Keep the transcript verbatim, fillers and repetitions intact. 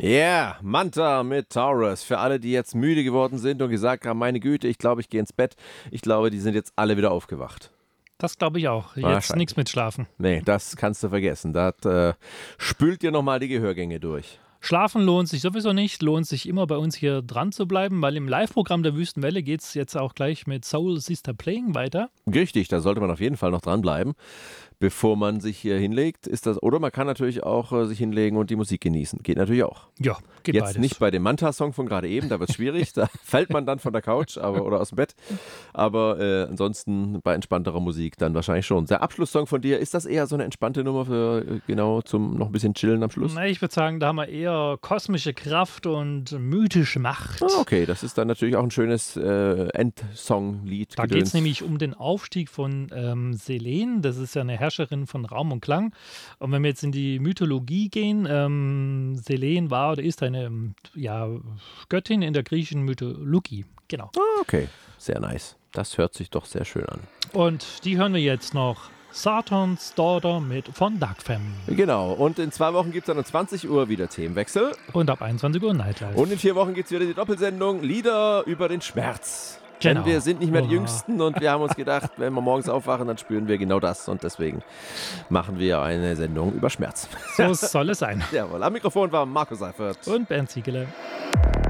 Ja, yeah, Manta mit Taurus. Für alle, die jetzt müde geworden sind und gesagt haben, meine Güte, ich glaube, ich gehe ins Bett. Ich glaube, die sind jetzt alle wieder aufgewacht. Das glaube ich auch. Jetzt nichts mit Schlafen. Nee, das kannst du vergessen. Das äh, spült dir nochmal die Gehörgänge durch. Schlafen lohnt sich sowieso nicht, lohnt sich immer bei uns hier dran zu bleiben, weil im Live-Programm der Wüstenwelle geht es jetzt auch gleich mit Soul Sister Playing weiter. Richtig, da sollte man auf jeden Fall noch dranbleiben, bevor man sich hier hinlegt. Ist das, oder man kann natürlich auch äh, sich hinlegen und die Musik genießen. Geht natürlich auch. Ja, geht Jetzt beides. Nicht bei dem Manta-Song von gerade eben, da wird es schwierig, da fällt man dann von der Couch aber, oder aus dem Bett. Aber äh, ansonsten bei entspannterer Musik dann wahrscheinlich schon. Der Abschlusssong von dir, ist das eher so eine entspannte Nummer für äh, genau zum noch ein bisschen chillen am Schluss? Na, ich würde sagen, da haben wir eher kosmische Kraft und mythische Macht. Ah, okay, das ist dann natürlich auch ein schönes äh, Endsong-Lied. Da geht es nämlich um den Aufstieg von ähm, Selene. Das ist ja eine Herrscherin von Raum und Klang. Und wenn wir jetzt in die Mythologie gehen, ähm, Selene war oder ist eine ja, Göttin in der griechischen Mythologie. Genau. Ah, okay, sehr nice. Das hört sich doch sehr schön an. Und die hören wir jetzt noch. Saturn's Daughter mit von Dark Femme. Genau, und in zwei Wochen gibt es dann um zwanzig Uhr wieder Themenwechsel. Und ab einundzwanzig Uhr Nightlife. Und in vier Wochen gibt es wieder die Doppelsendung Lieder über den Schmerz. Genau. Denn wir sind nicht mehr die Oh. Jüngsten und wir haben uns gedacht, wenn wir morgens aufwachen, dann spüren wir genau das. Und deswegen machen wir eine Sendung über Schmerz. So soll es sein. Jawohl, am Mikrofon war Markus Seifert. Und Bernd Ziegele.